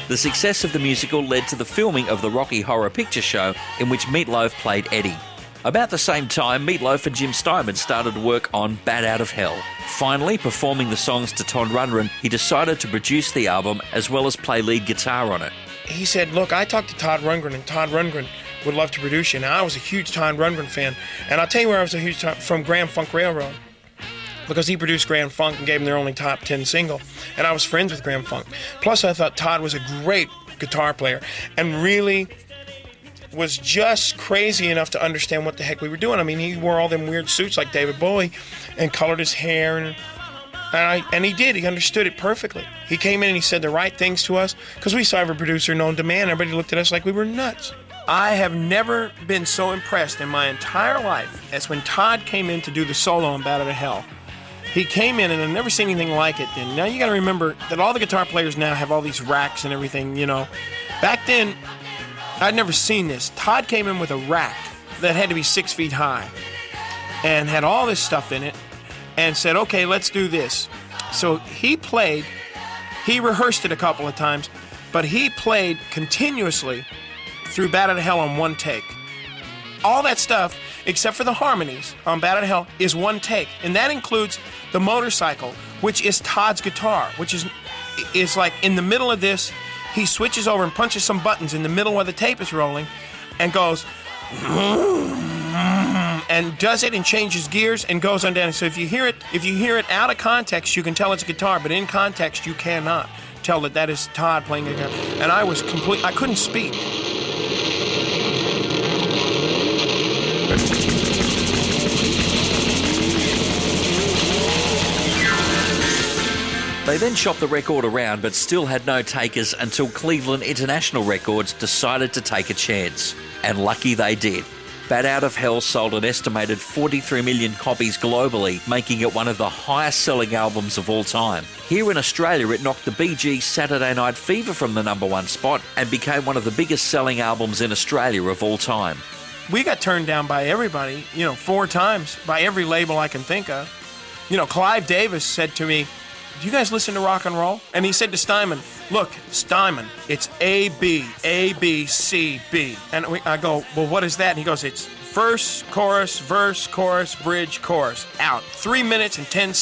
The success of the musical led to the filming of the Rocky Horror Picture Show, in which Meat Loaf played Eddie. About the same time, Meat Loaf and Jim Steinman started work on Bat Out of Hell. Finally, performing the songs to Todd Rundgren, he decided to produce the album as well as play lead guitar on it. He said, look, I talked to Todd Rundgren, and Todd Rundgren would love to produce you. Now, I was a huge Todd Rundgren fan, and I'll tell you where I was a huge from Grand Funk Railroad, because he produced Grand Funk and gave them their only top 10 single, and I was friends with Grand Funk. Plus, I thought Todd was a great guitar player and really was just crazy enough to understand what the heck we were doing. I mean, he wore all them weird suits like David Bowie and colored his hair, and he did. He understood it perfectly. He came in and he said the right things to us, because we saw every producer known to man. Everybody looked at us like we were nuts. I have never been so impressed in my entire life as when Todd came in to do the solo on Bat Out of Hell. He came in, and I've never seen anything like it then. Now, you got to remember that all the guitar players now have all these racks and everything, you know. Back then, I'd never seen this. Todd came in with a rack that had to be 6 feet high and had all this stuff in it and said, okay, let's do this. So he rehearsed it a couple of times, but he played continuously through Bat Out of Hell on one take. All that stuff, except for the harmonies on Bat Out of Hell, is one take. And that includes the motorcycle, which is Todd's guitar, which is like in the middle of this, he switches over and punches some buttons in the middle where the tape is rolling and goes and does it and changes gears and goes on down. So if you hear it out of context, you can tell it's a guitar, but in context, you cannot tell that is Todd playing a guitar. And I couldn't speak. They then shopped the record around but still had no takers until Cleveland International Records decided to take a chance. And lucky they did. Bat Out of Hell sold an estimated 43 million copies globally, making it one of the highest selling albums of all time. Here in Australia, it knocked the Bee Gees' Saturday Night Fever from the #1 spot and became one of the biggest selling albums in Australia of all time. We got turned down by everybody, 4 times, by every label I can think of. Clive Davis said to me, do you guys listen to rock and roll? And he said to Steinman, look, Steinman, it's A, B, C, B. And I go, well, what is that? And he goes, it's verse, chorus, bridge, chorus. Out. 3 minutes and 10 seconds.